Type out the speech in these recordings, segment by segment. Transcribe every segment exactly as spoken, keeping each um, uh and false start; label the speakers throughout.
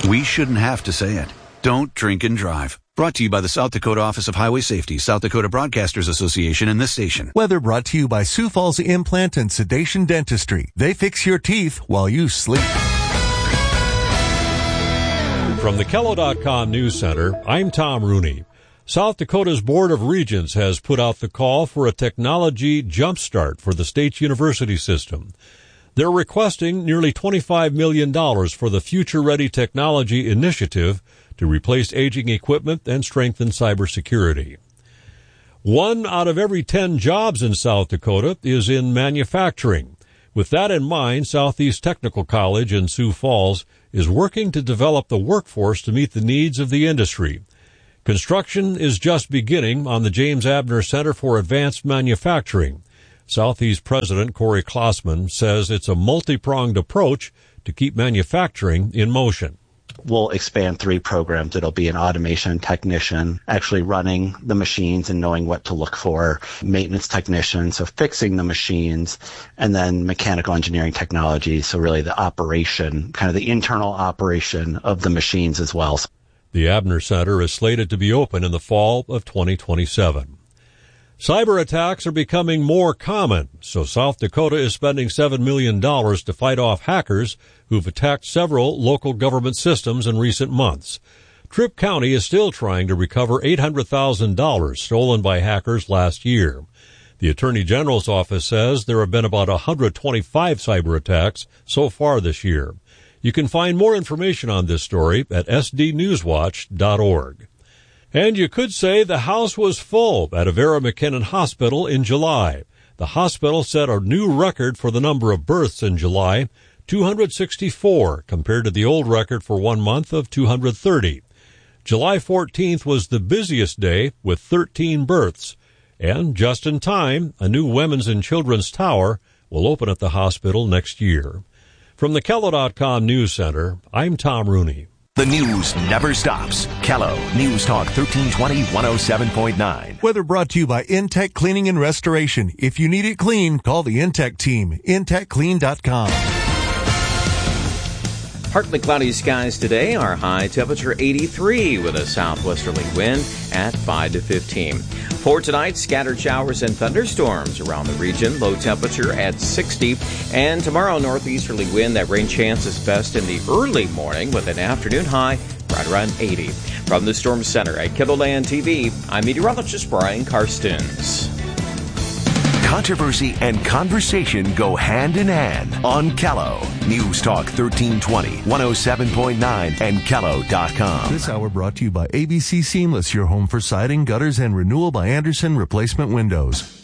Speaker 1: We shouldn't have to say it. Don't drink and drive. Brought to you by the South Dakota Office of Highway Safety, South Dakota Broadcasters Association, and this station.
Speaker 2: Weather brought to you by Sioux Falls Implant and Sedation Dentistry. They fix your teeth while you sleep.
Speaker 3: From the Kello dot com News Center, I'm Tom Rooney. South Dakota's Board of Regents has put out the call for a technology jumpstart for the state's university system. They're requesting nearly twenty-five million dollars for the Future Ready Technology Initiative to replace aging equipment and strengthen cybersecurity. One out of every ten jobs in South Dakota is in manufacturing. With that in mind, Southeast Technical College in Sioux Falls is working to develop the workforce to meet the needs of the industry. Construction is just beginning on the James Abner Center for Advanced Manufacturing. Southeast President Corey Klossman says it's a multi-pronged approach to keep manufacturing in motion.
Speaker 4: We'll expand three programs. It'll be an automation technician, actually running the machines and knowing what to look for, maintenance technician, so fixing the machines, and then mechanical engineering technology, so really the operation, kind of the internal operation of the machines as well.
Speaker 3: The Abner Center is slated to be open in the fall of twenty twenty-seven. Cyber attacks are becoming more common, so South Dakota is spending seven million dollars to fight off hackers who've attacked several local government systems in recent months. Tripp County is still trying to recover eight hundred thousand dollars stolen by hackers last year. The Attorney General's office says there have been about one hundred twenty-five cyber attacks so far this year. You can find more information on this story at s d newswatch dot org. And you could say the house was full at Avera McKinnon Hospital in July. The hospital set a new record for the number of births in July, two hundred sixty-four, compared to the old record for one month of two hundred thirty. July fourteenth was the busiest day with thirteen births. And just in time, a new women's and children's tower will open at the hospital next year. From the Kello dot com News Center, I'm Tom Rooney.
Speaker 5: The news never stops. Kello News Talk thirteen twenty, one oh seven point nine.
Speaker 2: Weather brought to you by Intech Cleaning and Restoration. If you need it clean, call the Intech team. intech clean dot com.
Speaker 6: Partly cloudy skies today. Our high temperature eighty-three with a southwesterly wind at five to fifteen. For tonight, scattered showers and thunderstorms around the region. Low temperature at sixty. And tomorrow, northeasterly wind. That rain chance is best in the early morning with an afternoon high right around eighty. From the Storm Center at KELOLAND T V, I'm meteorologist Brian Karstens.
Speaker 5: Controversy and conversation go hand in hand on Kello. News Talk thirteen twenty, one oh seven point nine, and Kello dot com.
Speaker 2: This hour brought to you by A B C Seamless, your home for siding, gutters, and renewal by Anderson Replacement Windows.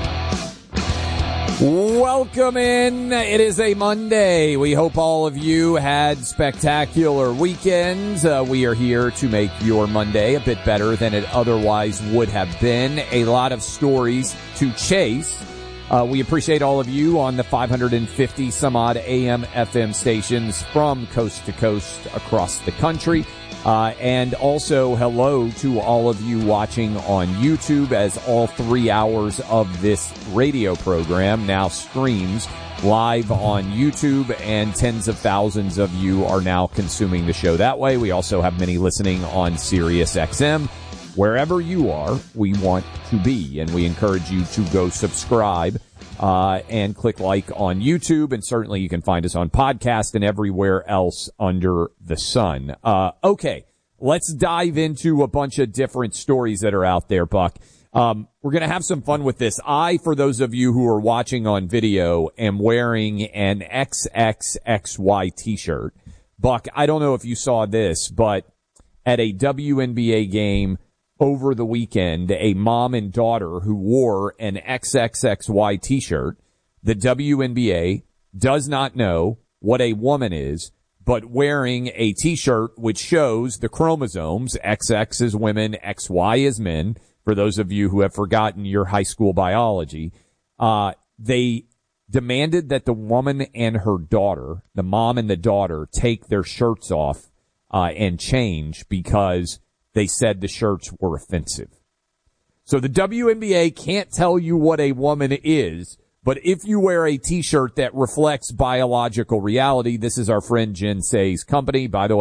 Speaker 7: Welcome in. It is a Monday. We hope all of you had spectacular weekends. Uh, we are here to make your Monday a bit better than it otherwise would have been. A lot of stories to chase. Uh, we appreciate all of you on the five hundred fifty some odd A M F M stations from coast to coast across the country. Uh, and also hello to all of you watching on YouTube, as all three hours of this radio program now streams live on YouTube, and tens of thousands of you are now consuming the show that way. We also have many listening on Sirius X M. Wherever you are, we want to be, and we encourage you to go subscribe uh, and click like on YouTube, and certainly you can find us on podcast and everywhere else under the sun. Uh, okay, let's dive into a bunch of different stories that are out there, Buck. Um, we're going to have some fun with this. I, for those of you who are watching on video, am wearing an X X X Y t-shirt. Buck, I don't know if you saw this, but at a W N B A game over the weekend, a mom and daughter who wore an X X X Y t-shirt, the W N B A does not know what a woman is, but wearing a t-shirt which shows the chromosomes, X X is women, X Y is men, for those of you who have forgotten your high school biology, uh, they demanded that the woman and her daughter, the mom and the daughter, take their shirts off uh, and change because they said the shirts were offensive. So the W N B A can't tell you what a woman is, but if you wear a t-shirt that reflects biological reality, this is our friend Jen Say's company. By the way,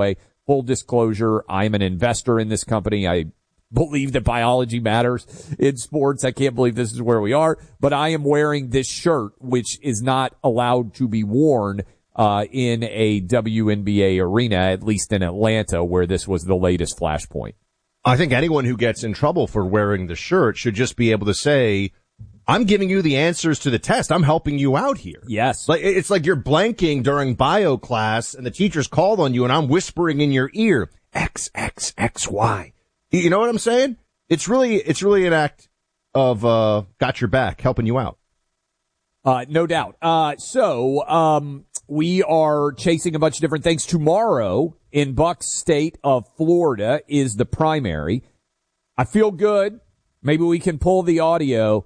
Speaker 7: full disclosure, I'm an investor in this company. I believe that biology matters in sports. I can't believe this is where we are, but I am wearing this shirt, which is not allowed to be worn uh in a W N B A arena, at least in Atlanta, where this was the latest flashpoint.
Speaker 8: I think anyone who gets in trouble for wearing the shirt should just be able to say, I'm giving you the answers to the test. I'm helping you out here.
Speaker 7: Yes.
Speaker 8: Like, it's like you're blanking during bio class and the teacher's called on you and I'm whispering in your ear, X, X, X, Y. You know what I'm saying? It's really, it's really an act of, uh, got your back, helping you out.
Speaker 7: Uh, no doubt. Uh, so, um, we are chasing a bunch of different things. Tomorrow in Buck's state of Florida is the primary. I feel good. Maybe we can pull the audio.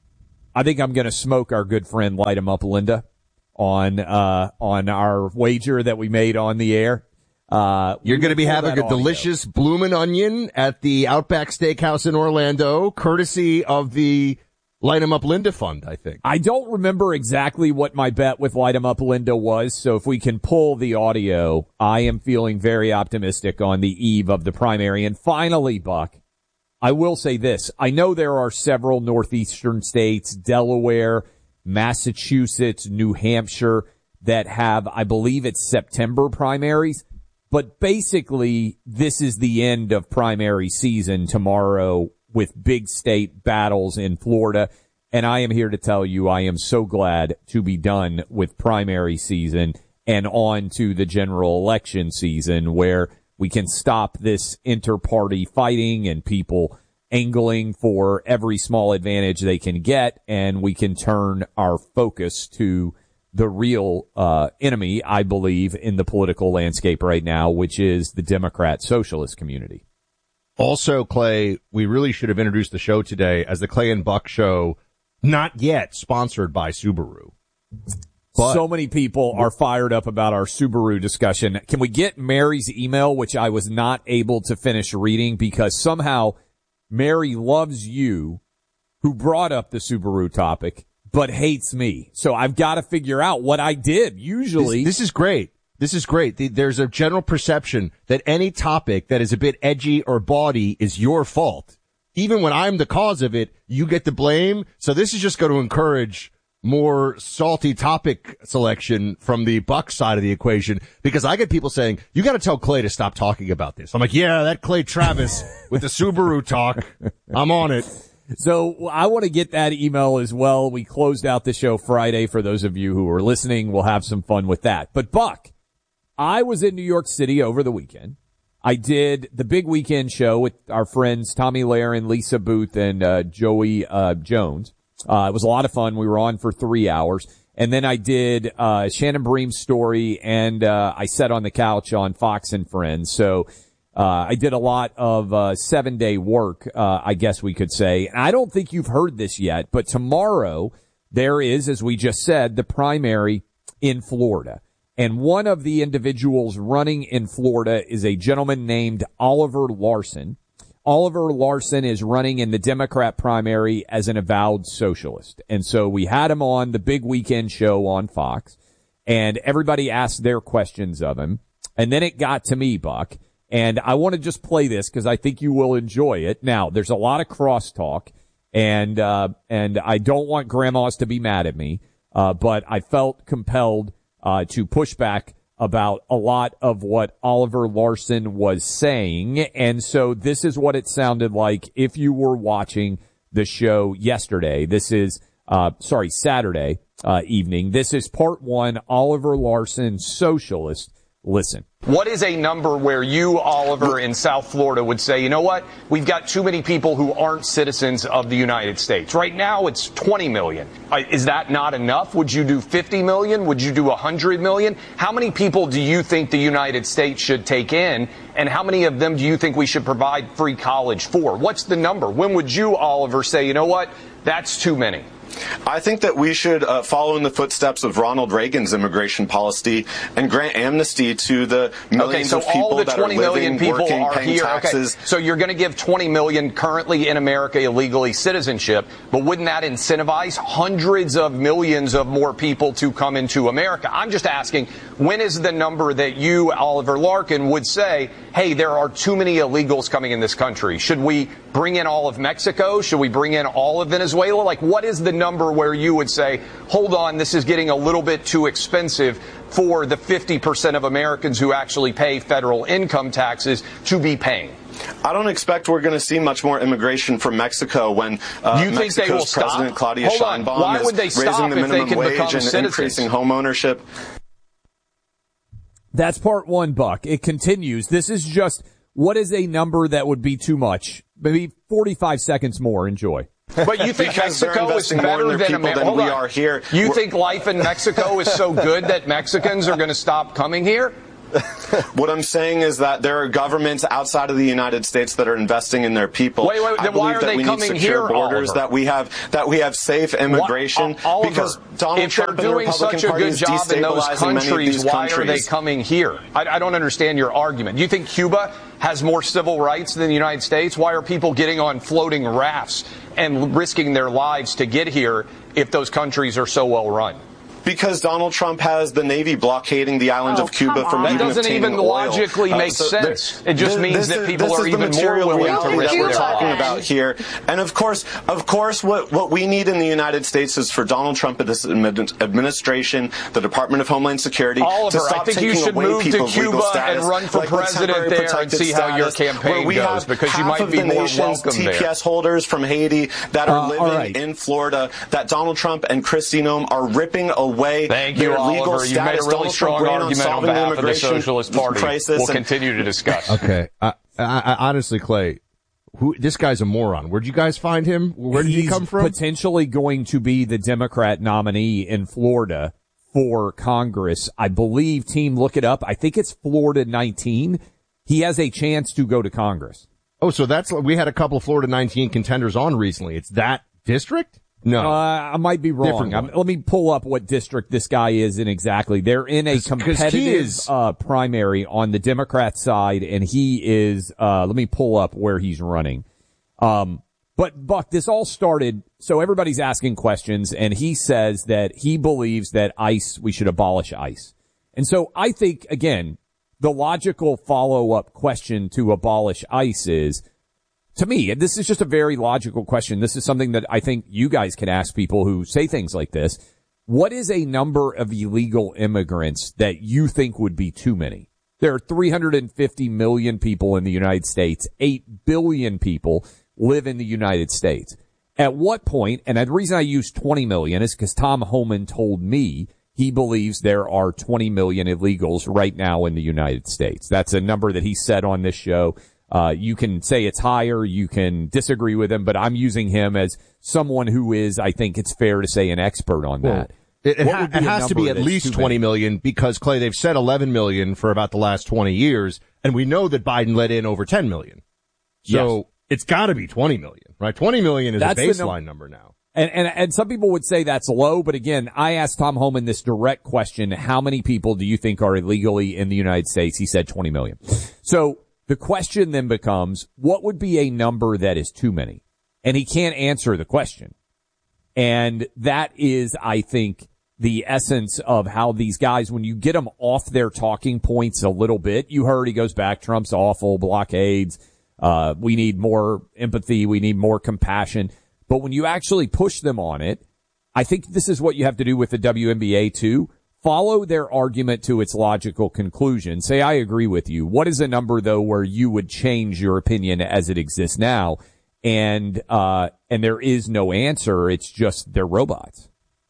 Speaker 7: I think I'm going to smoke our good friend Light 'em Up Linda on, uh, on our wager that we made on the air. Uh,
Speaker 8: You're going to be having a audio. delicious bloomin' onion at the Outback Steakhouse in Orlando, courtesy of the Light 'em Up Linda Fund, I think.
Speaker 7: I don't remember exactly what my bet with Light 'em Up Linda was, so if we can pull the audio, I am feeling very optimistic on the eve of the primary. And finally, Buck, I will say this. I know there are several northeastern states, Delaware, Massachusetts, New Hampshire, that have, I believe it's September primaries. But basically, this is the end of primary season tomorrow with big state battles in Florida. And I am here to tell you I am so glad to be done with primary season and on to the general election season where we can stop this inter-party fighting and people angling for every small advantage they can get, and we can turn our focus to the real uh enemy, I believe, in the political landscape right now, which is the Democrat socialist community.
Speaker 8: Also, Clay, we really should have introduced the show today as the Clay and Buck Show, not yet sponsored by Subaru. But
Speaker 7: so many people are fired up about our Subaru discussion. Can we get Mary's email, which I was not able to finish reading because somehow Mary loves you, who brought up the Subaru topic, but hates me. So I've got to figure out what I did. Usually.
Speaker 8: This, this is great. This is great. The, there's a general perception that any topic that is a bit edgy or bawdy is your fault. Even when I'm the cause of it, you get the blame. So this is just going to encourage more salty topic selection from the Buck side of the equation, because I get people saying, you got to tell Clay to stop talking about this. I'm like, yeah, that Clay Travis with the Subaru talk. I'm on it.
Speaker 7: So I want to get that email as well. We closed out the show Friday. For those of you who are listening, we'll have some fun with that. But Buck, I was in New York City over the weekend. I did the big weekend show with our friends Tommy Lahren, Lisa Booth, and uh, Joey uh, Jones. Uh, it was a lot of fun. We were on for three hours. And then I did uh Shannon Bream's story, and uh I sat on the couch on Fox and Friends. So uh I did a lot of uh seven-day work, uh I guess we could say. And I don't think you've heard this yet, but tomorrow there is, as we just said, the primary in Florida. And one of the individuals running in Florida is a gentleman named Oliver Larsen. Oliver Larsen is running in the Democrat primary as an avowed socialist. And so we had him on the big weekend show on Fox, and everybody asked their questions of him. And then it got to me, Buck, and I want to just play this because I think you will enjoy it. Now, there's a lot of crosstalk, and uh and I don't want grandmas to be mad at me, uh but I felt compelled uh to push back about a lot of what Oliver Larsen was saying. And so this is what it sounded like if you were watching the show yesterday. This is, uh, sorry, Saturday, uh, evening. This is part one, Oliver Larsen, socialist. Listen.
Speaker 9: What is a number where you, Oliver, in South Florida would say, you know what, we've got too many people who aren't citizens of the United States? Right now, it's twenty million. Uh, is that not enough? Would you do fifty million? Would you do one hundred million? How many people do you think the United States should take in? And how many of them do you think we should provide free college for? What's the number? When would you, Oliver, say, you know what, that's too many?
Speaker 10: I think that we should uh, follow in the footsteps of Ronald Reagan's immigration policy and grant amnesty to the millions
Speaker 9: okay, so
Speaker 10: of people
Speaker 9: all the
Speaker 10: that
Speaker 9: twenty
Speaker 10: are
Speaker 9: million
Speaker 10: living,
Speaker 9: people
Speaker 10: working,
Speaker 9: are
Speaker 10: paying
Speaker 9: here.
Speaker 10: taxes.
Speaker 9: Okay, so you're going to give twenty million currently in America illegally citizenship, but wouldn't that incentivize hundreds of millions of more people to come into America? I'm just asking, when is the number that you, Oliver Larkin, would say, hey, there are too many illegals coming in this country? Should we bring in all of Mexico? Should we bring in all of Venezuela? Like, what is the number where you would say, hold on, this is getting a little bit too expensive for the fifty percent of Americans who actually pay federal income taxes to be paying?
Speaker 10: I don't expect we're going to see much more immigration from Mexico when uh,
Speaker 9: you think
Speaker 10: Mexico's
Speaker 9: they will stop?
Speaker 10: President Claudia
Speaker 9: Hold on.
Speaker 10: Sheinbaum
Speaker 9: Why
Speaker 10: is
Speaker 9: would they stop
Speaker 10: raising the
Speaker 9: if they
Speaker 10: minimum
Speaker 9: can
Speaker 10: wage
Speaker 9: become
Speaker 10: and
Speaker 9: citizens?
Speaker 10: increasing home ownership.
Speaker 7: That's part one, Buck. It continues. This is just, what is a number that would be too much? Maybe forty-five seconds more. Enjoy.
Speaker 9: But you think
Speaker 10: Because they're
Speaker 9: Mexico is
Speaker 10: investing more in
Speaker 9: better
Speaker 10: their
Speaker 9: than
Speaker 10: people
Speaker 9: America?
Speaker 10: than we are here.
Speaker 9: You
Speaker 10: We're-
Speaker 9: think life in Mexico is so good that Mexicans are going to stop coming here?
Speaker 10: What I'm saying is that there are governments outside of the United States that are investing in their people.
Speaker 9: Wait, wait,
Speaker 10: I
Speaker 9: then why
Speaker 10: believe
Speaker 9: are
Speaker 10: that
Speaker 9: they
Speaker 10: we
Speaker 9: coming
Speaker 10: need secure
Speaker 9: here,
Speaker 10: borders,
Speaker 9: Oliver?
Speaker 10: that we have that we have safe immigration.
Speaker 9: Why, Oliver,
Speaker 10: because Donald
Speaker 9: if they're
Speaker 10: Trump and the
Speaker 9: doing
Speaker 10: Republican
Speaker 9: such a
Speaker 10: Party
Speaker 9: good
Speaker 10: is
Speaker 9: job in those
Speaker 10: destabilizing many of
Speaker 9: countries,
Speaker 10: these
Speaker 9: why are they
Speaker 10: countries.
Speaker 9: coming here? I, I don't understand your argument. Do you think Cuba has more civil rights than the United States? Why are people getting on floating rafts and risking their lives to get here if those countries are so well run?
Speaker 10: Because Donald Trump has the Navy blockading the island
Speaker 9: Oh,
Speaker 10: of Cuba
Speaker 9: come
Speaker 10: from
Speaker 9: on.
Speaker 10: even
Speaker 9: That doesn't
Speaker 10: obtaining
Speaker 9: even
Speaker 10: oil.
Speaker 9: logically
Speaker 10: Uh,
Speaker 9: make
Speaker 10: so
Speaker 9: sense.
Speaker 10: there-
Speaker 9: It just
Speaker 10: this-
Speaker 9: means
Speaker 10: this
Speaker 9: that
Speaker 10: is-
Speaker 9: people
Speaker 10: this
Speaker 9: are
Speaker 10: is the
Speaker 9: even more
Speaker 10: material
Speaker 9: willing to
Speaker 10: reality
Speaker 9: risk
Speaker 10: that we're
Speaker 9: their
Speaker 10: talking
Speaker 9: lives.
Speaker 10: about here. And of course, of course, what what we need in the United States is for Donald Trump and this admin- administration, the Department of Homeland Security,
Speaker 9: Oliver,
Speaker 10: to stop
Speaker 9: I think
Speaker 10: taking
Speaker 9: you should
Speaker 10: away
Speaker 9: move to
Speaker 10: people's legal
Speaker 9: Cuba
Speaker 10: status,
Speaker 9: and run for
Speaker 10: like with
Speaker 9: president
Speaker 10: temporary
Speaker 9: there and
Speaker 10: protected
Speaker 9: see how your
Speaker 10: status,
Speaker 9: campaign
Speaker 10: where we
Speaker 9: goes,
Speaker 10: have
Speaker 9: because you
Speaker 10: half
Speaker 9: might
Speaker 10: of
Speaker 9: be
Speaker 10: the
Speaker 9: more
Speaker 10: nation's
Speaker 9: welcome
Speaker 10: T P S
Speaker 9: there.
Speaker 10: holders from Haiti that are
Speaker 7: Uh,
Speaker 10: living
Speaker 7: all right.
Speaker 10: in Florida, that Donald Trump and Kristi Noem are ripping away
Speaker 9: Thank
Speaker 10: their
Speaker 9: you,
Speaker 10: legal
Speaker 9: Oliver.
Speaker 10: status.
Speaker 9: You've made a really
Speaker 10: Donald Trump
Speaker 9: strong
Speaker 10: ran on
Speaker 9: argument on
Speaker 10: solving the
Speaker 9: behalf of the
Speaker 10: immigration
Speaker 9: Socialist Party.
Speaker 10: crisis.
Speaker 9: We'll
Speaker 10: and-
Speaker 9: continue to discuss.
Speaker 8: Okay. I, I, I, honestly, Clay, who, this guy's a moron. Where'd you guys find him? Where did he
Speaker 7: He's
Speaker 8: come from?
Speaker 7: Potentially going to be the Democrat nominee in Florida for Congress. I believe, team, look it up. I think it's Florida nineteen. He has a chance to go to Congress.
Speaker 8: Oh, so that's, we had a couple of Florida nineteen contenders on recently. It's that district? No.
Speaker 7: Uh, I might be wrong.
Speaker 8: Different one.
Speaker 7: I'm, let me pull up what district this guy is in exactly. They're in a
Speaker 8: 'Cause- 'cause he
Speaker 7: competitive
Speaker 8: is-
Speaker 7: uh, primary on the Democrat side, and he is, uh, let me pull up where he's running. Um, but Buck, this all started, so everybody's asking questions, and he says that he believes that ICE, we should abolish ICE. And so I think, again, the logical follow-up question to abolish ICE is, to me, and this is just a very logical question. This is something that I think you guys can ask people who say things like this. What is a number of illegal immigrants that you think would be too many? There are three hundred fifty million people in the United States. eight billion people live in the United States. At what point, and the reason I use twenty million is because Tom Homan told me he believes there are twenty million illegals right now in the United States. That's a number that he said on this show. Uh, you can say it's higher, you can disagree with him, but I'm using him as someone who is, I think it's fair to say, an expert on that.
Speaker 8: It, it,
Speaker 7: What
Speaker 8: ha-
Speaker 7: would be
Speaker 8: it
Speaker 7: a
Speaker 8: has to be
Speaker 7: number
Speaker 8: at
Speaker 7: that's
Speaker 8: least
Speaker 7: too
Speaker 8: twenty
Speaker 7: many?
Speaker 8: million because, Clay, they've said eleven million for about the last twenty years, and we know that Biden let in over ten million. So
Speaker 7: Yes.
Speaker 8: it's got to be twenty million, right? twenty million is
Speaker 7: That's
Speaker 8: a
Speaker 7: the
Speaker 8: baseline
Speaker 7: num-
Speaker 8: number now.
Speaker 7: And, and, and some people would say that's low, but again, I asked Tom Homan this direct question, how many people do you think are illegally in the United States? He said twenty million. So the question then becomes, what would be a number that is too many? And he can't answer the question. And that is, I think, the essence of how these guys, when you get them off their talking points a little bit, you heard he goes back, Trump's awful, blockades, uh, we need more empathy, we need more compassion. But when you actually push them on it, I think this is what you have to do with the W N B A too. Follow their argument to its logical conclusion. Say, I agree with you. What is a number, though, where you would change your opinion as it exists now? And, uh, and there is no answer. It's just they're robots.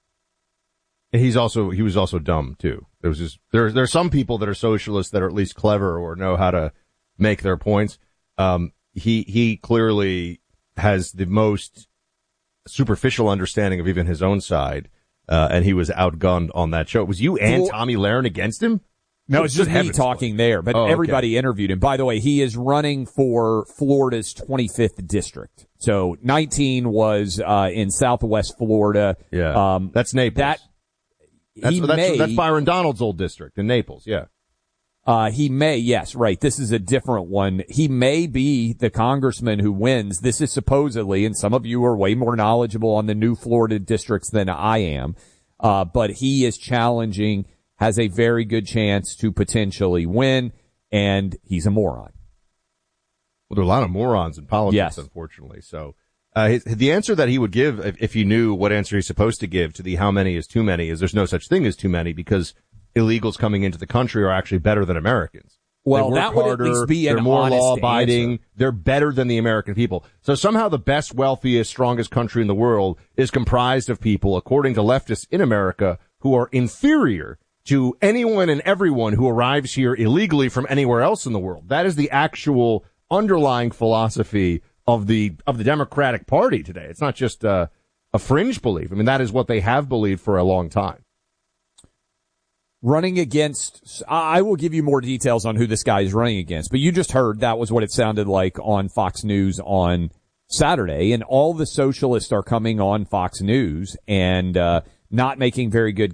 Speaker 8: He's also, he was also dumb too. There was just, there, there are some people that are socialists that are at least clever or know how to make their points. Um, he, he clearly has the most superficial understanding of even his own side. Uh, and he was outgunned on that show. Was you and
Speaker 7: Well,
Speaker 8: Tommy Lahren against him?
Speaker 7: No, it's just me
Speaker 8: Heavens
Speaker 7: talking
Speaker 8: place.
Speaker 7: there, but
Speaker 8: Oh, okay.
Speaker 7: everybody interviewed him. By the way, he is running for Florida's twenty-fifth district. So nineteen was uh in Southwest Florida.
Speaker 8: Yeah,
Speaker 7: Um,
Speaker 8: that's Naples.
Speaker 7: That
Speaker 8: that's,
Speaker 7: he
Speaker 8: that's,
Speaker 7: may,
Speaker 8: that's Byron Donald's old district in Naples. Yeah.
Speaker 7: Uh, he may, yes, right. This is a different one. He may be the congressman who wins. This is supposedly, and some of you are way more knowledgeable on the new Florida districts than I am. Uh, but he is challenging, has a very good chance to potentially win, and he's a moron.
Speaker 8: Well, there are a lot of morons in politics,
Speaker 7: Yes.
Speaker 8: unfortunately. So, uh, his, the answer that he would give if, if he knew what answer he's supposed to give to the how many is too many is there's no such thing as too many because illegals coming into the country are actually better than Americans.
Speaker 7: Well,
Speaker 8: They work
Speaker 7: that would
Speaker 8: harder,
Speaker 7: at least be
Speaker 8: they're
Speaker 7: an
Speaker 8: more
Speaker 7: honest
Speaker 8: law-abiding.
Speaker 7: answer.
Speaker 8: They're better than the American people. So somehow the best, wealthiest, strongest country in the world is comprised of people, according to leftists in America, who are inferior to anyone and everyone who arrives here illegally from anywhere else in the world. That is the actual underlying philosophy of the of the Democratic Party today. It's not just uh, a fringe belief. I mean, that is what they have believed for a long time.
Speaker 7: Running against, I will give you more details on who this guy is running against, but you just heard that was what it sounded like on Fox News on Saturday, and all the socialists are coming on Fox News and uh not making very good